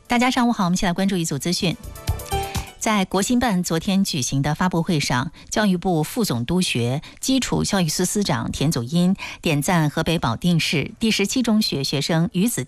大家上午好，我们一起来关注一组资讯。在国新办昨天举行的发布会上，教育部副总督学基础教育司司长田祖荫点赞河北保定市第17中学学生于子